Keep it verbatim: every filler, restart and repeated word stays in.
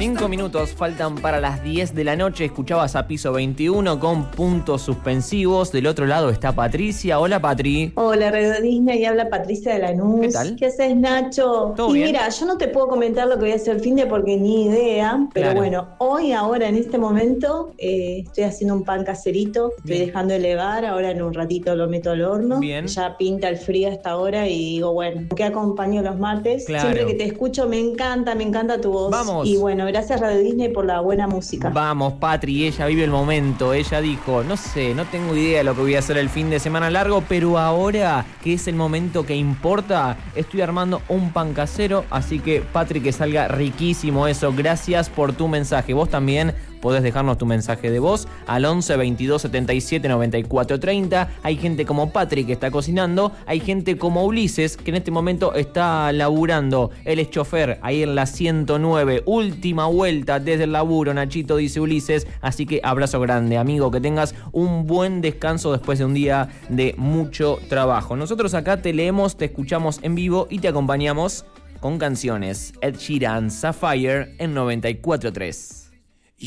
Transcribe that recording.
Cinco minutos faltan para las diez de la noche. Escuchabas a Piso veintiuno con puntos suspensivos. Del otro lado está Patricia. Hola, Patri. Hola, Radio Disney, y habla Patricia de Lanús. ¿Qué tal? ¿Qué haces, Nacho? ¿Todo y bien? mira, yo no te puedo comentar lo que voy a hacer el fin de porque ni idea, pero Claro. bueno, hoy, ahora, en este momento, eh, estoy haciendo un pan caserito, estoy Bien. dejando elevar, ahora en un ratito lo meto al horno. Bien. Ya pinta el frío a esta hora y digo, bueno, ¿qué acompaño los martes? Claro. Siempre que te escucho me encanta, me encanta tu voz. Vamos. Y bueno, gracias Radio Disney por la buena música. Vamos, Patri, ella vive el momento. Ella dijo, no sé, no tengo idea de lo que voy a hacer el fin de semana largo, pero ahora que es el momento que importa, estoy armando un pan casero, así que, Patri, que salga riquísimo eso. Gracias por tu mensaje. Vos también podés dejarnos tu mensaje de voz al once veintidós setenta y siete noventa y cuatro treinta. Hay gente como Patri que está cocinando, hay gente como Ulises que en este momento está laburando. Él es chofer ahí en la ciento nueve. Última vuelta desde el laburo, Nachito, dice Ulises. Así que abrazo grande, amigo, que tengas un buen descanso después de un día de mucho trabajo. Nosotros acá te leemos, te escuchamos en vivo y te acompañamos con canciones. Ed Sheeran, Sapphire en noventa y cuatro tres.